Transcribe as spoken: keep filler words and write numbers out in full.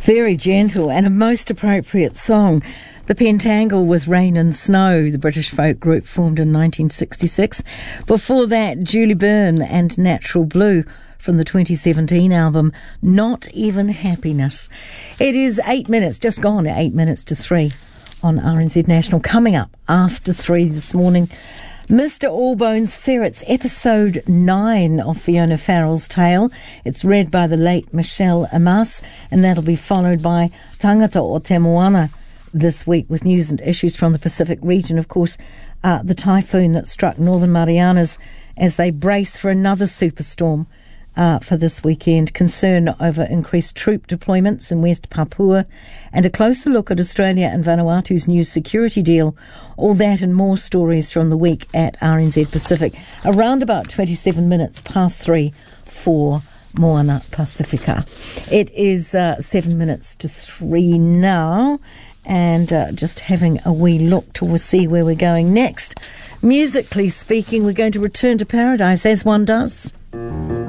Very gentle and a most appropriate song. The Pentangle with Rain and Snow, the British folk group formed in nineteen sixty-six. Before that, Julie Byrne and Natural Blue from the twenty seventeen album Not Even Happiness. It is eight minutes, just gone eight minutes to three on R N Z National. Coming up after three this morning, Mister Allbones Ferrets, episode nine of Fiona Farrell's tale. It's read by the late Michelle Amas, and that'll be followed by Tangata o Te Moana this week with news and issues from the Pacific region. Of course, uh, the typhoon that struck Northern Marianas as they brace for another superstorm uh, for this weekend. Concern over increased troop deployments in West Papua, and a closer look at Australia and Vanuatu's new security deal. All that and more stories from the week at R N Z Pacific. Around about twenty-seven minutes past three for Moana Pacifica. It is uh, seven minutes to three now, and uh, just having a wee look to see where we're going next. Musically speaking, we're going to return to paradise, as one does.